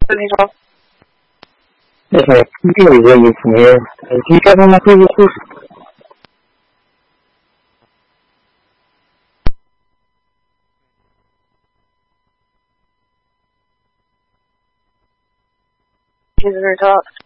Hello. Yes, ma'am. You can resume it from here. Can you check on my previous proof? User talk.